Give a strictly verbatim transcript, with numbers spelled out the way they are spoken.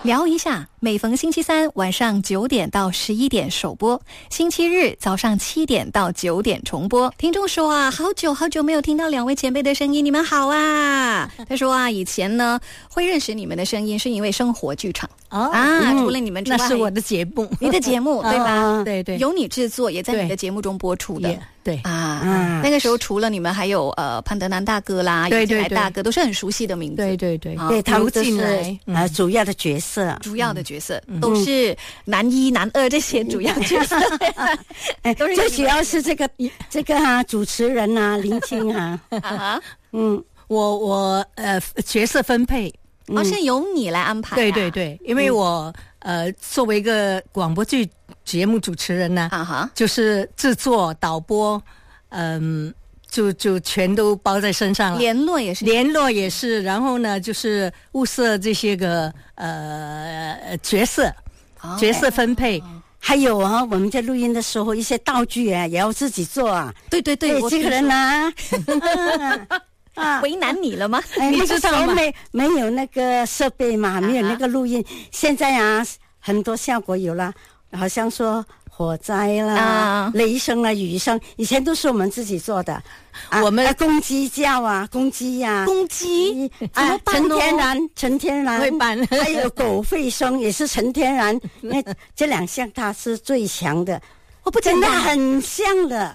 聊一下，每逢星期三晚上九点到十一点首播，星期日早上七点到九点重播。听众说啊，好久好久没有听到两位前辈的声音，你们好啊！他说啊，以前呢会认识你们的声音是因为生活剧场。哦啊、嗯，除了你们之外， 那是我的节目， 你的节目对吧？ 啊、对对， 由你制作，也在你的节目中播出的。 对啊、嗯，那个时候除了你们，还有呃潘德南大哥啦， 对对对， 大哥都是很熟悉的名字。 对对对， 啊、对他们都是呃、嗯、主要的角色， 主要的角色、嗯、都是男一、男二这些主要角色。 嗯、都是最主要是这个这个啊主持人啊林青啊， 啊嗯，我我呃角色分配。 哦，是由你来安排、啊。 对对对，因为我、嗯、呃作为一个广播剧节目主持人呢，啊哈，就是制作、导播，嗯、呃，就就全都包在身上了。 联络也是， 联络也是，然后呢，就是物色这些个呃角色，哦、角色分配。 哦还有啊，我们在录音的时候，一些道具啊也要自己做啊。 对对对， 对这个人呢、啊。 啊，为难你了吗？ 哎，你知道没没有那个设备嘛，没有那个录音。啊、现在啊，很多效果有了，好像说火灾啦、啊、雷声啦、雨声，以前都是我们自己做的。啊、我们、啊、公鸡叫啊，公鸡呀、啊， 公鸡啊，纯天然，纯天然会办。 还有狗吠声也是纯天然，因为这两项它是最强的。 我不真的很像的。